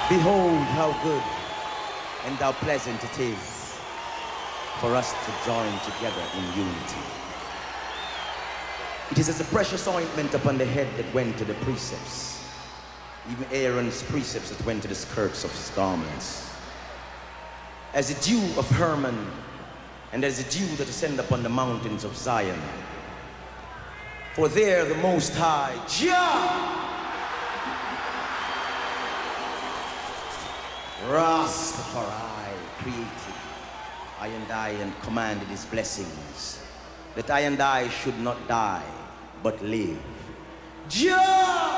Behold how good and how pleasant it is for us to join together in unity. It is as a precious ointment upon the head that went to the precepts, even Aaron's precepts that went to the skirts of his garments. As the dew of Hermon, and as the dew that descended upon the mountains of Zion. For there the Most High, Jah, Rastafari, created I and commanded his blessings, that I should not die, but live. Jah!